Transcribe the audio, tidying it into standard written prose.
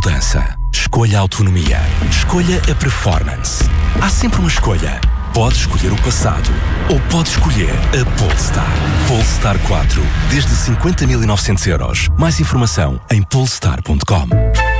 mudança. Escolha a autonomia. Escolha a performance. Há sempre uma escolha. Pode escolher o passado ou pode escolher a Polestar. Polestar 4, desde 50.900 €. Mais informação em polestar.com.